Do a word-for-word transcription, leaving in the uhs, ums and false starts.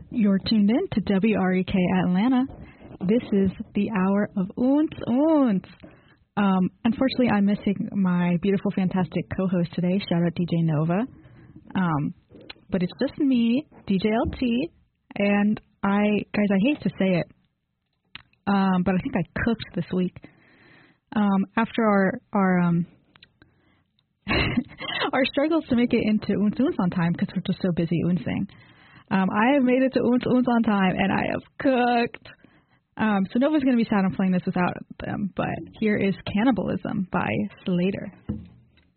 You're tuned in to W R E K Atlanta. This is the hour of Oons Oons. Um, unfortunately, I'm missing my beautiful, fantastic co-host today. Shout out D J Nova. Um, but it's just me, D J L T, and I, guys, I hate to say it, um, but I think I cooked this week. Um, after our our um, our struggles to make it into Oons Oons on time because we're just so busy oonsing. Um, I have made it to Oons Oons on time, and I have cooked. Um, so Nova's going to be sad I'm playing this without them, but here is Cannibalism by Slater.